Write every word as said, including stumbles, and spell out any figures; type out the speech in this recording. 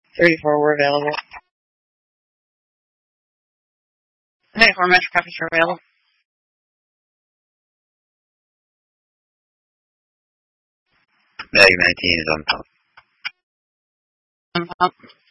thirty-four were available. ninety-four metro copies are available. Value nineteen is on pump. On pump.